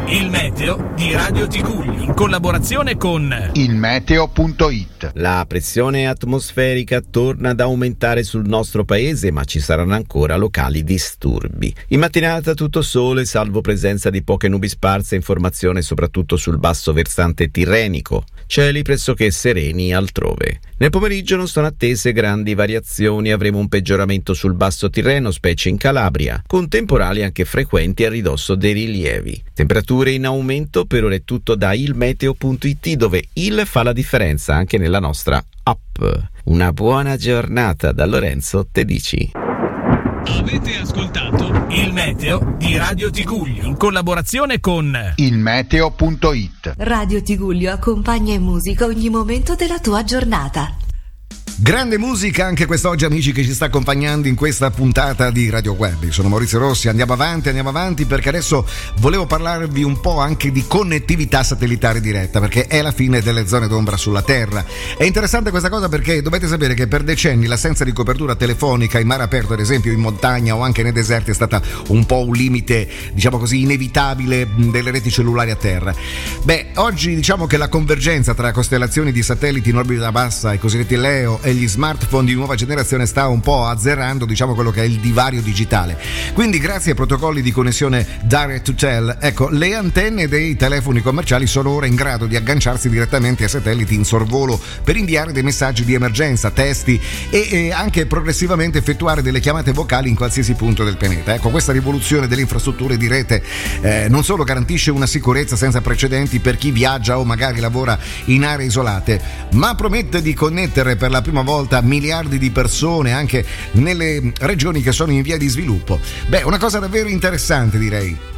Il meteo di Radio Tiguglia in collaborazione con ilmeteo.it. La pressione atmosferica torna ad aumentare sul nostro paese, ma ci saranno ancora locali disturbi. In mattinata tutto sole, salvo presenza di poche nubi sparse, informazione soprattutto sul basso versante tirrenico. Cieli pressoché sereni altrove. Nel pomeriggio non sono attese grandi variazioni, avremo un peggioramento sul basso Tirreno, specie in Calabria, con temporali anche frequenti a ridosso dei rilievi. Temperature in aumento, per ora è tutto da ilmeteo.it, dove il fa la differenza anche nella nostra app. Una buona giornata da Lorenzo Tedici. Avete ascoltato il meteo di Radio Tiguglia in collaborazione con ilmeteo.it. Radio Tigullio accompagna in musica ogni momento della tua giornata. Grande musica anche quest'oggi, amici, che ci sta accompagnando in questa puntata di Radio Web. Io sono Maurizio Rossi, andiamo avanti perché adesso volevo parlarvi un po' anche di connettività satellitare diretta, perché è la fine delle zone d'ombra sulla Terra. È interessante questa cosa perché dovete sapere che per decenni l'assenza di copertura telefonica in mare aperto, ad esempio in montagna o anche nei deserti, è stata un po' un limite, diciamo così, inevitabile delle reti cellulari a terra. Oggi diciamo che la convergenza tra costellazioni di satelliti in orbita bassa, i cosiddetti LEO, e gli smartphone di nuova generazione sta un po' azzerando, diciamo, quello che è il divario digitale. Quindi grazie ai protocolli di connessione Direct to Cell, ecco, le antenne dei telefoni commerciali sono ora in grado di agganciarsi direttamente ai satelliti in sorvolo per inviare dei messaggi di emergenza, testi e anche progressivamente effettuare delle chiamate vocali in qualsiasi punto del pianeta. Ecco, questa rivoluzione delle infrastrutture di rete non solo garantisce una sicurezza senza precedenti per chi viaggia o magari lavora in aree isolate, ma promette di connettere per la prima volta miliardi di persone anche nelle regioni che sono in via di sviluppo. Una cosa davvero interessante, direi.